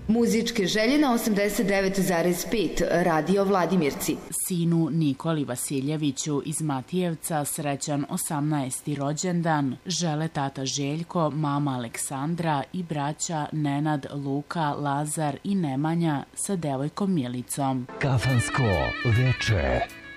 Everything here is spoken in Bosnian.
Muzičke želje na 89,5 Radio Vladimirci. Sinu Nikoli Vasiljeviću iz Matijevca srećan 18. rođendan žele tata Željko, mama Aleksandra i braća Nenad, Luka, Lazar i Nemanja sa devojkom Milicom. Kafansko veče.